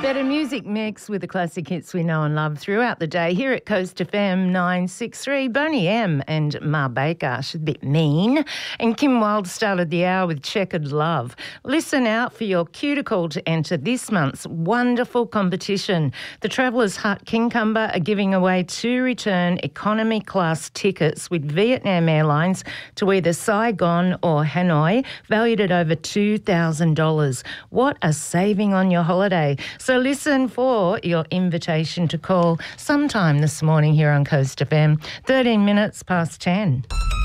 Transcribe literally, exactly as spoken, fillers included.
better music mix with the classic hits we know and love throughout the day here at Coast F M nine six three. Boney M and Ma Baker, she's a bit mean. And Kim Wilde started the hour with Checkered Love. Listen out for your cuticle to enter this month's wonderful competition. The Travellers Hut Kincumber are giving away two return economy class tickets with Vietnam Airlines to either Saigon or Hanoi, valued at over two thousand dollars. What a saving on your holiday. So listen for your invitation to call sometime this morning here on Coast F M, thirteen minutes past ten.